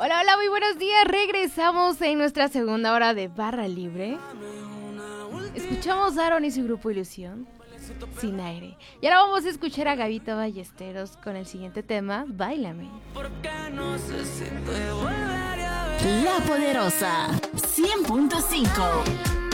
Hola, hola, muy buenos días. Regresamos en nuestra segunda hora de Barra Libre. Escuchamos a Aaron y su grupo Ilusión, Sin Aire. Y ahora vamos a escuchar a Gabito Ballesteros con el siguiente tema, Báilame. La Poderosa 100.5